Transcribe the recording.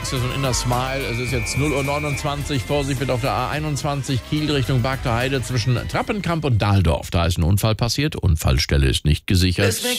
ist ja so ein Inner Smile. Es ist jetzt 0:29 Uhr. Vorsicht bitte auf der A21 Kiel Richtung Bargter Heide zwischen Trappenkamp und Dahldorf. Da ist ein Unfall passiert. Unfallstelle ist nicht gesichert.